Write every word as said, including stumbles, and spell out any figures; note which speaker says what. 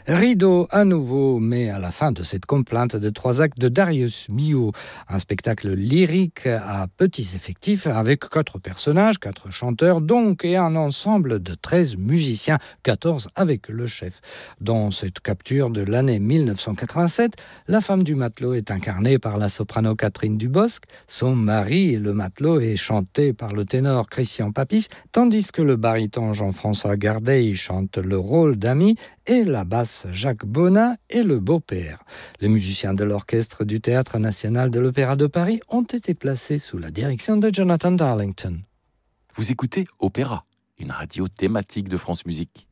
Speaker 1: Rideau à nouveau, mais à la fin de cette complainte de trois actes de Darius Milhaud, un spectacle lyrique à petits effectifs avec quatre personnages, quatre chanteurs donc, et un ensemble de treize musiciens, quatorze avec le chef. Dans cette capture de l'année mille neuf cent quatre-vingt-sept, la femme du matelot est incarnée par la soprano Catherine Dubosc, son mari, le matelot, est chanté par le ténor Christian Papis, tandis que le baryton Jean-François Gardeil chante le rôle d'ami et la basse Jacques Bonnat est le beau-père. Les musiciens de l'orchestre du Théâtre national de l'Opéra de Paris ont été placés sous la direction de Jonathan Darlington.
Speaker 2: Vous écoutez Opéra, une radio thématique de France Musique.